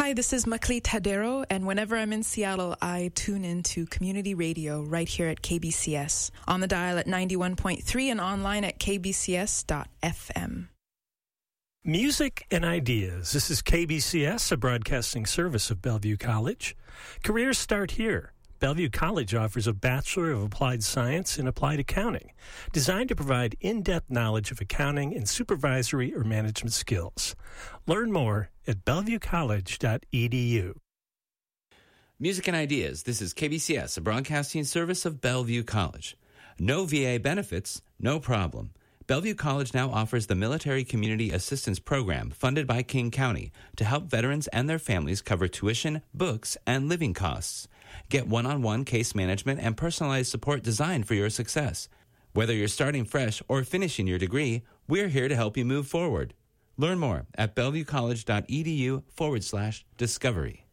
Hi, this is Makli Tadero, and whenever I'm in Seattle, I tune into community radio right here at KBCS, on the dial at 91.3 and online at kbcs.fm. Music and Ideas. This is KBCS, a broadcasting service of Bellevue College. Careers start here. Bellevue College offers a Bachelor of Applied Science in Applied Accounting, designed to provide in-depth knowledge of accounting and supervisory or management skills. Learn more at bellevuecollege.edu. Music and Ideas. This is KBCS, a broadcasting service of Bellevue College. No VA benefits, no problem. Bellevue College now offers the Military Community Assistance Program funded by King County to help veterans and their families cover tuition, books, and living costs. Get one-on-one case management and personalized support designed for your success. Whether you're starting fresh or finishing your degree, we're here to help you move forward. Learn more at bellevuecollege.edu/discovery.